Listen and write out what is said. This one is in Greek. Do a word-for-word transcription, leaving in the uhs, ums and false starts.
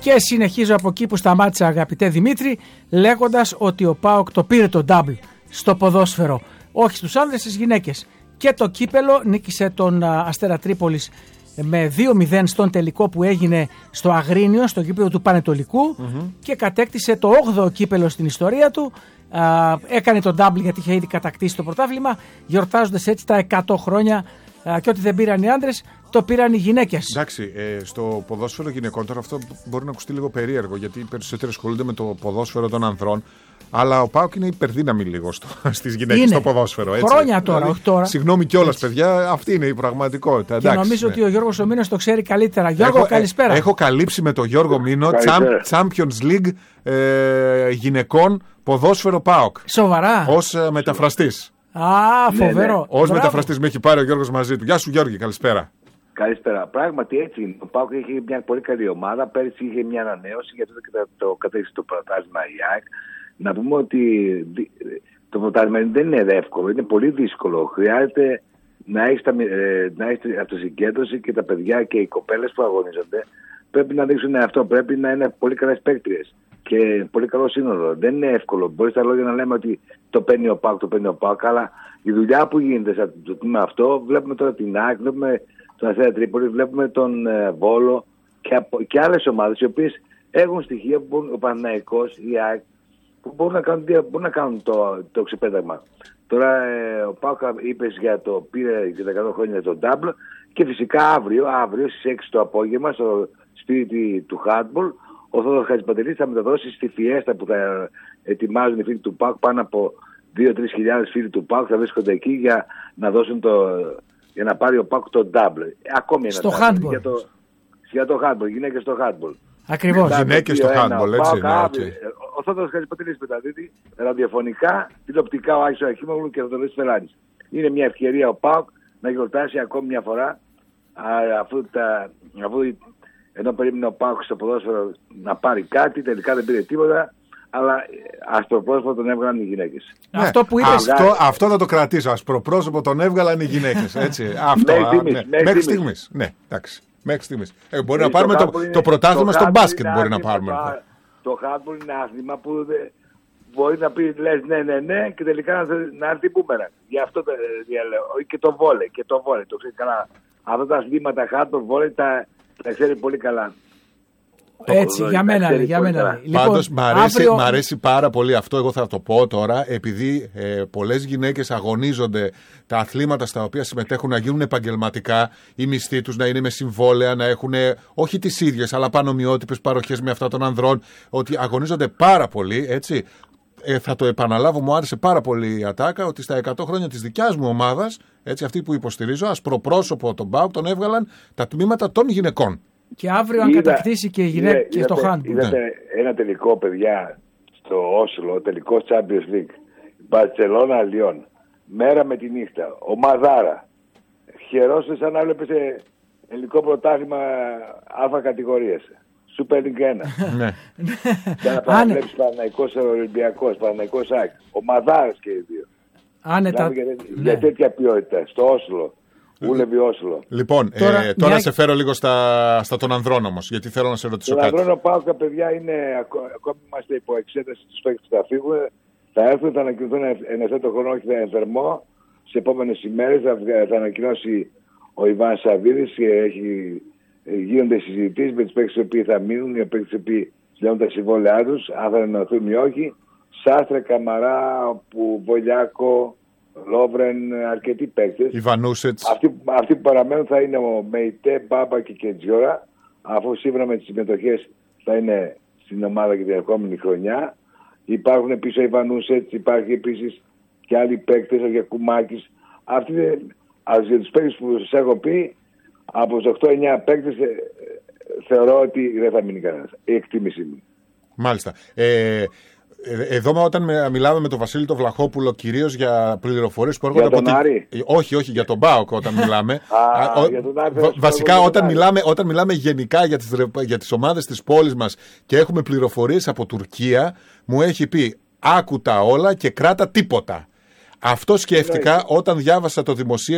Και συνεχίζω από εκεί που σταμάτησα, αγαπητέ Δημήτρη, λέγοντας ότι ο ΠΑΟΚ το πήρε το double στο ποδόσφαιρο. Όχι στους άνδρες, στις γυναίκες. Και το κύπελο νίκησε τον Αστέρα Τρίπολης με δύο μηδέν στον τελικό που έγινε στο Αγρίνιο, στο γήπεδο του Πανετολικού, mm-hmm. και κατέκτησε το όγδοο κύπελο στην ιστορία του. Α, έκανε τον double γιατί είχε ήδη κατακτήσει το πρωτάθλημα, γιορτάζοντας έτσι τα εκατό χρόνια, α, και ό,τι δεν πήραν οι άντρες το πήραν οι γυναίκες. Εντάξει, ε, στο ποδόσφαιρο γυναικών τώρα αυτό μπορεί να ακουστεί λίγο περίεργο, γιατί οι περισσότεροι ασχολούνται με το ποδόσφαιρο των ανδρών. Αλλά ο ΠΑΟΚ είναι υπερδύναμη λίγο στο, στις γυναίκες στο ποδόσφαιρο. Έτσι. Χρόνια τώρα, δηλαδή, όχι τώρα. Συγγνώμη κιόλας, παιδιά, αυτή είναι η πραγματικότητα. Και εντάξει, νομίζω ναι. ότι ο Γιώργος ο Μήνος το ξέρει καλύτερα. Γιώργο, έχω, καλησπέρα. Έχω καλύψει με τον Γιώργο Μήνο Champions League ε, γυναικών ποδόσφαιρο ΠΑΟΚ. Σοβαρά. Ως ε, μεταφραστής. Α, φοβερό. Ναι, ναι. Ως μεταφραστής με έχει πάρει ο Γιώργος μαζί του. Γεια σου, Γιώργη, καλησπέρα. Καλησπέρα. Πράγματι έτσι είναι. Ο ΠΑΟΚ είχε μια πολύ καλή ομάδα. Πέρυσι είχε μια ανανέωση, γιατί το, το κατέστησε το πρωτάθλημα η ΑΕΚ. Να πούμε ότι το πρωτάθλημα δεν είναι εύκολο, είναι πολύ δύσκολο. Χρειάζεται να έχει ε, αυτοσυγκέντρωση και τα παιδιά και οι κοπέλες που αγωνίζονται πρέπει να δείξουν αυτό. Πρέπει να είναι πολύ καλές παίκτριες και πολύ καλό σύνολο. Δεν είναι εύκολο. Μπορεί στα λόγια να λέμε ότι το παίρνει ο ΠΑΟΚ, το παίρνει ο ΠΑΟΚ, αλλά η δουλειά που γίνεται σε το τμήμα αυτό, βλέπουμε τώρα την ΑΕΚ, βλέπουμε τον Αστέρα Τρίπολη, βλέπουμε τον ε, Βόλο και, και άλλες ομάδες οι οποίες έχουν στοιχεία που μπορούν, ο Παναθηναϊκός, η ΑΕΚ, που μπορούν να κάνουν, μπορούν να κάνουν το, το ξεπέταγμα. Τώρα ε, ο ΠΑΟΚ είπες για το πήρε για τα εκατό χρόνια το double και φυσικά αύριο, αύριο στις έξι το απόγευμα στο σπίτι του Hardball ο Θόδωρος Χατζηπαντελής θα μεταδώσει στη φιέστα που θα ετοιμάζουν οι φίλοι του ΠΑΟΚ, πάνω από δύο με τρεις χιλιάδες φίλοι του ΠΑΟΚ θα βρίσκονται εκεί για να δώσουν το, για να πάρει ο ΠΑΟΚ το double. Ακόμη ένα στο double, handball. Για το, για το handball, γυναίκες στο handball. Ακριβώς. Γυναίκες στο handball, έτσι. Ναι, okay. Ο Θόδωρος Χατζηπαντελής μεταδίδει ραδιοφωνικά, τηλεοπτικά ο Άκης Αχίμογλου και ο Θοδωρής Φελάνης. Είναι μια ευκαιρία ο ΠΑΟΚ να γιορτάσει ακόμη μια φορά αφού, τα, αφού ενώ περίμενε ο ΠΑΟΚ στο ποδόσφαιρο να πάρει κάτι, τελικά δεν πήρε τίποτα, αλλά ασπροπρόσωπο τον έβγαλαν οι γυναίκες. Ναι. Αυτό που είπες... Αυτό, αυτό θα το κρατήσω, ασπροπρόσωπο τον έβγαλαν οι γυναίκες, έτσι. Αυτό, μέχρι στιγμής. Ναι. Μέχρι μέχρι στιγμής. στιγμής. Ναι, εντάξει. Μέχρι στιγμής. Ε, μπορεί ε, να πάρουμε το, το, το πρωτάθλημα στο μπάσκετ, μπορεί να πάρουμε. Το, το handball είναι άθλημα που δε, μπορεί να πει λες ναι, ναι, ναι και τελικά να, να έρθει μπούμεραν. Γι' αυτό το διαλέω. Και το βόλε, και το βόλε, το ξέρει καλά. Αυτά τα αθλήματα handball, βόλε τα, τα ξέρει πολύ καλά. Έτσι, το, για μένα, για μένα. Λοιπόν, πάντως μ' αρέσει, αύριο... μ' αρέσει πάρα πολύ αυτό, εγώ θα το πω τώρα, επειδή ε, πολλές γυναίκες αγωνίζονται τα αθλήματα στα οποία συμμετέχουν να γίνουν επαγγελματικά, οι μισθοί τους να είναι με συμβόλαια, να έχουν όχι τις ίδιες αλλά πανομοιότυπες παροχές με αυτά των ανδρών, ότι αγωνίζονται πάρα πολύ, έτσι. Ε, θα το επαναλάβω, μου άρεσε πάρα πολύ η ατάκα ότι στα εκατό χρόνια της δικιάς μου ομάδας, έτσι, αυτή που υποστηρίζω, ασπροπρόσωπο τον ΠΑΟΚ, τον έβγαλαν τα τμήματα των γυναικών. Και αύριο αν κατακτήσει και η γυναίκα και στο handball. Είδατε ένα τελικό, παιδιά, στο Όσλο, τελικό Champions League. Μπαρτσελώνα Λιόν. Μέρα με τη νύχτα. Ομαδάρα. Χαιρόσε σαν να βλέπεις ελληνικό πρωτάθλημα Α κατηγορίας. Super League ένα. Ναι. Για να βλέπεις Παναθηναϊκός Ολυμπιακός, Παναθηναϊκός ΑΕΚ. Ομαδάρες και οι δύο. Άνετα. Για, για τέτοια ποιότητα. Στο Όσλο. Ούλευε Όσλο. Λοιπόν, τώρα, ε, τώρα μια... σε φέρω λίγο στα, στα των ανδρών όμως, γιατί θέλω να σε ρωτήσω τον κάτι. Τον ανδρών πάω, τα παιδιά είναι, ακόμη είμαστε υπό εξέταση στους παίκτες που θα φύγουν. Θα έρθουν, θα ανακοινωθούν εν ευθέτω χρόνο, όχι θα ενθερμό. Σε επόμενες ημέρες θα, θα ανακοινώσει ο Ιβάν Σαββίδης και έχει, γίνονται συζητήσεις με τους παίκτες οι οποίοι θα μείνουν, οι παίκτες οι οποίοι συλλέγουν τα συμβόλαιά τους, αν θα ενωθούν ή όχι. Σάστρα, Καμαρά, που, Βολιάκο, Λόβρεν, αρκετοί παίκτες. Ιβανούσετς. Αυτοί, αυτοί που παραμένουν θα είναι ο Μεϊτέ, Μπάμπα και Κεντζιόρα, αφού σύμφωνα με τις συμμετοχές θα είναι στην ομάδα και την επόμενη χρονιά. Υπάρχουν επίσης ο Ιβανούσετς, υπάρχει επίσης και άλλοι παίκτες, ο Γιακουμάκης. Αυτοί για τους παίκτες που σας έχω πει, από τους οκτώ εννιά παίκτες θεωρώ ότι δεν θα μείνει κανένας. Η εκτίμησή μου. Μάλιστα. Ε, Εδώ όταν μιλάμε με τον Βασίλη τον Βλαχόπουλο κυρίως για πληροφορίες που έρχονται από την... Άρη. Όχι, όχι, για τον ΠΑΟΚ όταν μιλάμε. Α, ο... για τον Άρη, Βασικά όταν μιλάμε, όταν μιλάμε γενικά για τις, για τις ομάδες της πόλης μας και έχουμε πληροφορίες από Τουρκία, μου έχει πει άκου τα όλα και κράτα τίποτα. Αυτό σκέφτηκα όταν διάβασα το δημοσίευμα